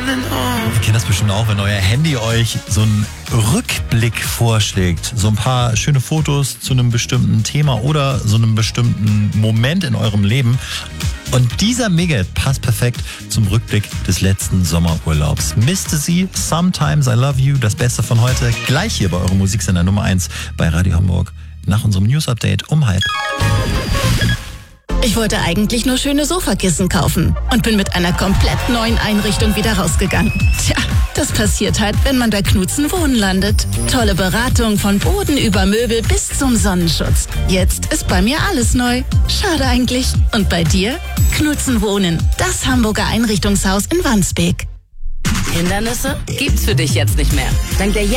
Ihr kennt das bestimmt auch, wenn euer Handy euch so einen Rückblick vorschlägt. So ein paar schöne Fotos zu einem bestimmten Thema oder so einem bestimmten Moment in eurem Leben. Und dieser Mega-Hit passt perfekt zum Rückblick des letzten Sommerurlaubs. Misty, Sometimes I Love You, das Beste von heute, gleich hier bei eurem Musiksender Nummer 1 bei Radio Hamburg. Nach unserem News-Update um 12:30. Ich wollte eigentlich nur schöne Sofakissen kaufen und bin mit einer komplett neuen Einrichtung wieder rausgegangen. Tja, das passiert halt, wenn man bei Knutzen Wohnen landet. Tolle Beratung von Boden über Möbel bis zum Sonnenschutz. Jetzt ist bei mir alles neu. Schade eigentlich. Und bei dir? Knutzen Wohnen, das Hamburger Einrichtungshaus in Wandsbek. Hindernisse gibt's für dich jetzt nicht mehr. Dank der